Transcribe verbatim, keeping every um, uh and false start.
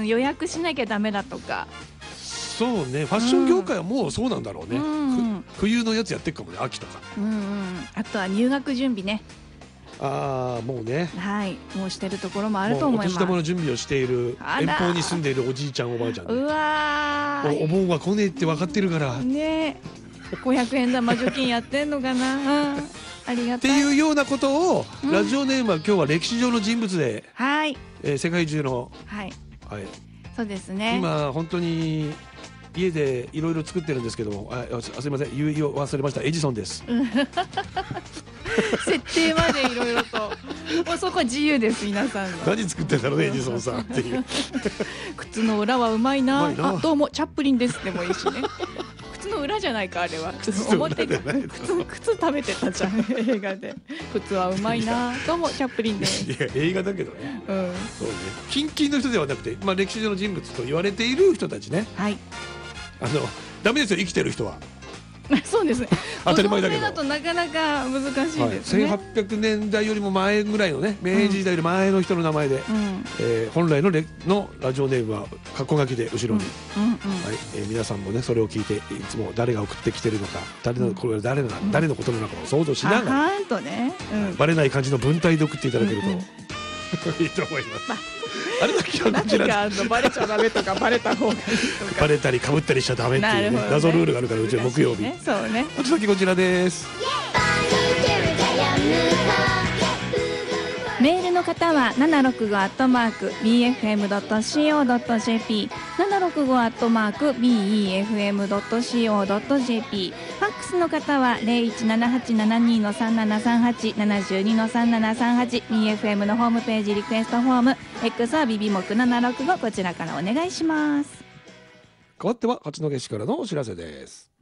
予約しなきゃダメだとか。 そうね、ファッション業界はもうそうなんだろうね、 うん、 冬のやつやってるかもね、秋とか。 うんうん、あとは入学準備ね。 ああ、もうね、 はい、もうしてるところもあると思います。 お年玉の準備をしている遠方に住んでいるおじいちゃんおばあちゃん、ね、 うわー、 お盆は来ねえって分かってるからね、ごひゃくえん玉除金やってんのかな、うん、ありがたいっていうようなことを、うん、ラジオネームは今日は歴史上の人物で、 はい、 えー、世界中の、 はいはい、 そうですね、 今本当に家でいろいろ作ってるんですけども、あ、すいません、言い忘れました。エジソンです。 設定までいろいろと、もうそこは自由です、皆さんの。 何作ってんだろうね、エジソンさんっていう。 靴の裏はうまいな。あ、どうもチャップリンですでもいいしね。靴の裏じゃないか、あれは。表で靴靴食べてたじゃん、映画で。靴はうまいな。どうもチャップリンです。 いや、映画だけどね。 うん。 そうね。近々の人ではなくて、まあ歴史上の人物と言われている人たちね。 はい。 あのダメですよ、生きてる人は。 そうですね。 当たり前だけど。 だとなかなか難しいですね。はい、 せんはっぴゃくねんだいよりも前ぐらいのね、明治時代より前の人の名前で、うん、えー、本来のレのラジオネームは括弧書きで後ろに、うんうんうん、はい、えー、皆さんもねそれを聞いていつも誰が送ってきてるのか、誰のこれは誰の、うん、誰のことなのかを想像しながら、 はーんとね、うん、 バレない感じの文体で送っていただけると、うんうん、いいと思います。まああれだけはこちらでバレちゃダメとかバレた方がいいとかバレたり被ったりしちゃダメっていう、ねね、謎ルールがあるからうちは木曜日、 ね、そうね。 あと先こちらです。 メールの方は ななろくご アットマーク ビーエフエムドットシーオードットジェーピー ななろくご アットマーク ビーイーエフエムドットシーオードットジェーピー ファックスの方は ゼロいちななはちななにのさんななさんはち ななにのさんななさんはち ビーエフエム のホームページリクエストフォーム X はビビモクななろくご、こちらからお願いします。 代わっては八戸市からのお知らせです。